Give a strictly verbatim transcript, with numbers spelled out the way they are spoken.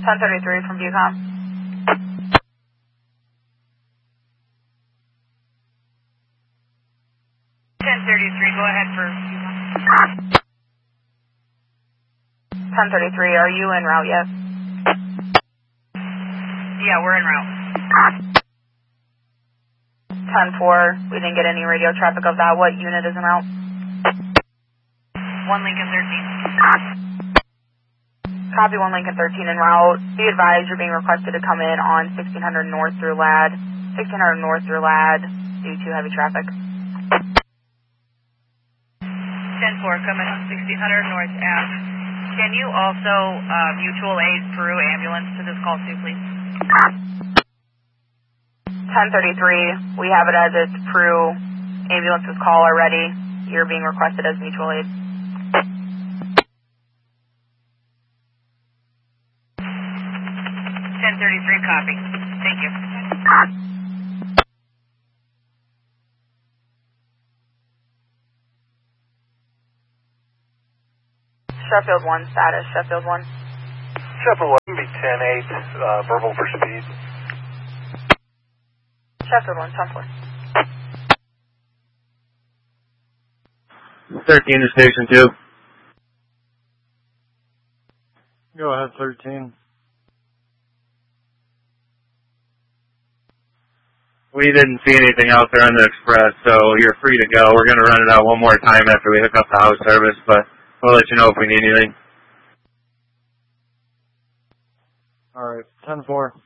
ten thirty-three from Viewcom. ten thirty-three, go ahead for Viewcom. ten thirty-three, are you en route yet? Yeah, we're en route. ten four, we didn't get any radio traffic of that. What unit is en route? one Lincoln thirteen. Copy one Lincoln thirteen en route. Be advised you're being requested to come in on sixteen hundred north through L A D. sixteen hundred north through L A D due to heavy traffic. ten four, coming on sixteen hundred north Ave. Can you also uh, mutual aid Peru ambulance to this call too, please? ten thirty-three, we have it as it's Peru ambulance's call already. You're being requested as mutual aid. ten thirty-three, copy. Thank you. Sheffield one status, Sheffield one. Sheffield one, be ten eight, uh, verbal for speed. Sheffield one, ten four. thirteen to station two. Go ahead, thirteen. We didn't see anything out there on the express, so you're free to go. We're going to run it out one more time after we hook up the house service, but we'll let you know if we need anything. All right, ten four.